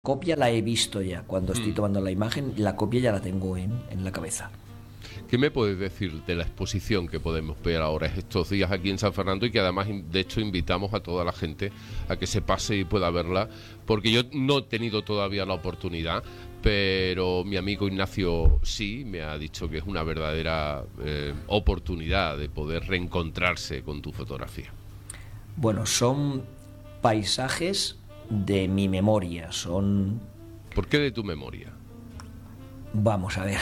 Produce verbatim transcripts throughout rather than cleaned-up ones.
copia la he visto ya. Cuando estoy Mm. tomando la imagen, la copia ya la tengo en, en la cabeza. ¿Qué me puedes decir de la exposición que podemos ver ahora estos días aquí en San Fernando y que además, de hecho, invitamos a toda la gente a que se pase y pueda verla? Porque yo no he tenido todavía la oportunidad, pero mi amigo Ignacio sí me ha dicho que es una verdadera eh, oportunidad de poder reencontrarse con tu fotografía. Bueno, son paisajes de mi memoria, son... ¿Por qué de tu memoria? Vamos a ver.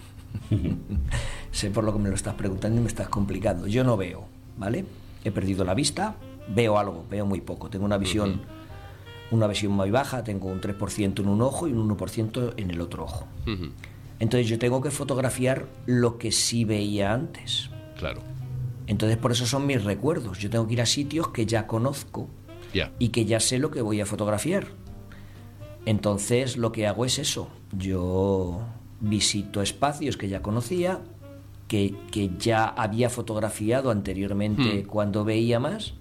Sé por lo que me lo estás preguntando y me estás complicando. Yo no veo, ¿vale? He perdido la vista, veo algo, veo muy poco. Tengo una visión, uh-huh. una visión muy baja, tengo un tres por ciento en un ojo y un uno por ciento en el otro ojo. Uh-huh. Entonces yo tengo que fotografiar lo que sí veía antes. Claro. Entonces por eso son mis recuerdos. Yo tengo que ir a sitios que ya conozco yeah. y que ya sé lo que voy a fotografiar. Entonces lo que hago es eso. Yo visito espacios que ya conocía, que, que ya había fotografiado anteriormente hmm. cuando veía más,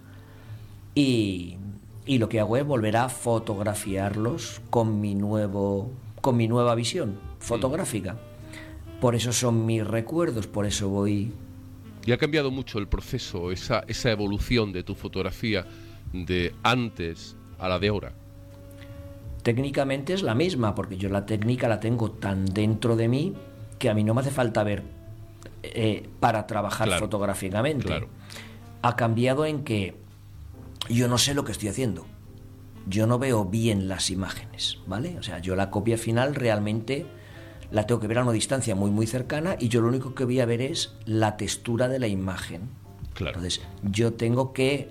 y, y lo que hago es volver a fotografiarlos con mi nuevo, con mi nueva visión fotográfica. Hmm. Por eso son mis recuerdos, por eso voy... Y ha cambiado mucho el proceso, esa, esa evolución de tu fotografía de antes a la de ahora. Técnicamente es la misma, porque yo la técnica la tengo tan dentro de mí que a mí no me hace falta ver eh, para trabajar claro, fotográficamente. Claro. Ha cambiado en que yo no sé lo que estoy haciendo. Yo no veo bien las imágenes, ¿vale? O sea, yo la copia final realmente la tengo que ver a una distancia muy, muy cercana y yo lo único que voy a ver es la textura de la imagen. Claro. Entonces, yo tengo que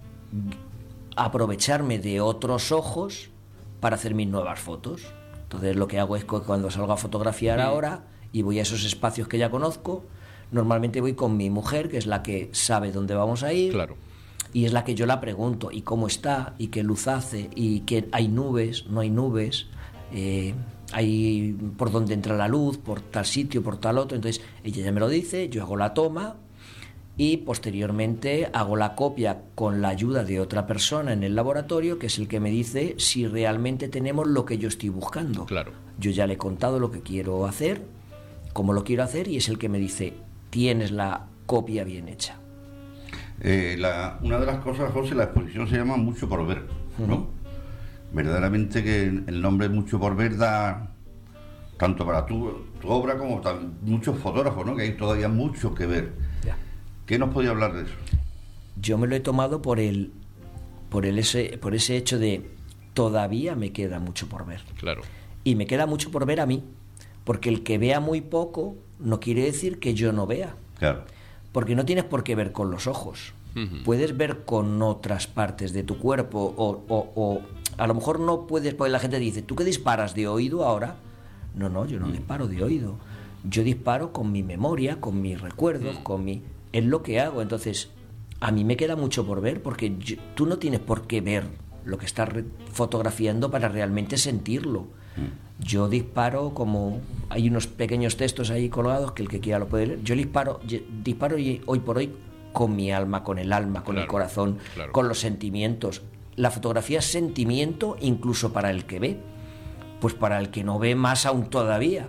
aprovecharme de otros ojos para hacer mis nuevas fotos. Entonces lo que hago es que cuando salgo a fotografiar sí. ahora y voy a esos espacios que ya conozco, normalmente voy con mi mujer, que es la que sabe dónde vamos a ir, claro. y es la que yo la pregunto, ¿y cómo está? ¿Y qué luz hace? ¿Y qué hay nubes? ¿No hay nubes? Eh, ¿hay por dónde entra la luz? ¿Por tal sitio? ¿Por tal otro? Entonces ella ya me lo dice, yo hago la toma y posteriormente hago la copia con la ayuda de otra persona en el laboratorio, que es el que me dice si realmente tenemos lo que yo estoy buscando. Claro. Yo ya le he contado lo que quiero hacer, cómo lo quiero hacer, y es el que me dice, tienes la copia bien hecha. Eh, la, una de las cosas, José, la exposición se llama Mucho por ver, ¿no? Uh-huh. Verdaderamente que el nombre Mucho por ver da tanto para tu, tu obra como para muchos fotógrafos, ¿no? Que hay todavía mucho que ver. Ya. ¿Qué nos podía hablar de eso? Yo me lo he tomado por el, por el ese, por ese hecho de todavía me queda mucho por ver. Claro. Y me queda mucho por ver a mí, porque el que vea muy poco no quiere decir que yo no vea. Claro. Porque no tienes por qué ver con los ojos. Uh-huh. Puedes ver con otras partes de tu cuerpo o, o, o a lo mejor no puedes, porque la gente dice, ¿tú qué disparas de oído ahora? No, no, yo no uh-huh. disparo de oído. Yo disparo con mi memoria, con mis recuerdos, uh-huh. con mi... Es lo que hago. Entonces, a mí me queda mucho por ver, porque yo, tú no tienes por qué ver lo que estás re- fotografiando para realmente sentirlo. Mm. Yo disparo como... Hay unos pequeños textos ahí colgados que el que quiera lo puede leer. Yo disparo, yo disparo y hoy por hoy con mi alma, con el alma, con claro, el corazón, claro. con los sentimientos. La fotografía es sentimiento incluso para el que ve. Pues para el que no ve, más aún todavía.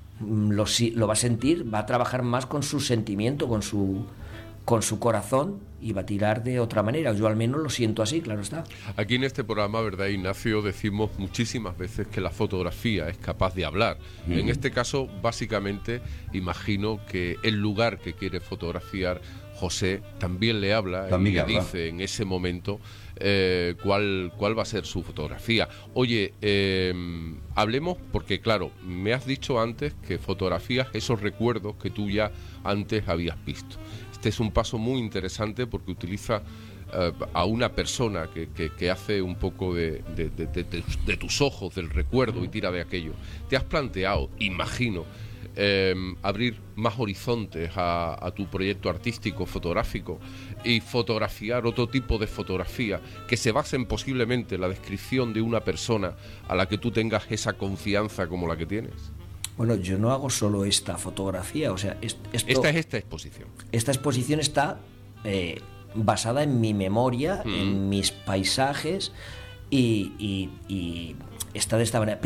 Lo, lo va a sentir, va a trabajar más con su sentimiento, con su, con su corazón, y va a tirar de otra manera. Yo al menos lo siento así, claro está. Aquí en este programa, ¿verdad, Ignacio? Decimos muchísimas veces que la fotografía es capaz de hablar. Mm. En este caso, básicamente, imagino que el lugar que quiere fotografiar José también le habla también y le habla. dice en ese momento eh, cuál, cuál va a ser su fotografía. Oye, eh, hablemos, porque claro, me has dicho antes que fotografías esos recuerdos que tú ya antes habías visto. Este es un paso muy interesante porque utiliza eh, a una persona que, que, que hace un poco de, de, de, de, de, de tus ojos, del recuerdo, y tira de aquello. ¿Te has planteado, imagino, Eh, abrir más horizontes a, a tu proyecto artístico fotográfico y fotografiar otro tipo de fotografía que se basen posiblemente en la descripción de una persona a la que tú tengas esa confianza como la que tienes? Bueno, yo no hago solo esta fotografía, o sea, es, esto, esta es esta exposición. Esta exposición está eh, basada en mi memoria, mm. en mis paisajes, y, y, y está de esta manera.